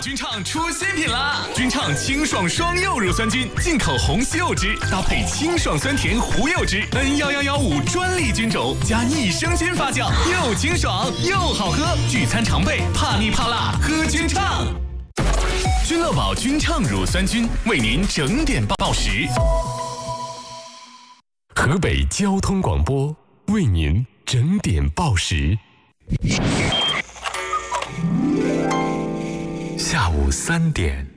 君畅出新品啦！君畅清爽双柚乳酸菌，进口红西柚汁，搭配清爽酸甜胡柚汁，N11115专利菌种加益生菌发酵，又清爽又好喝。聚餐常备，怕腻怕辣，喝君畅。君乐宝君畅乳酸菌为您整点报时。 河北交通广播为您整点报时。下午3点。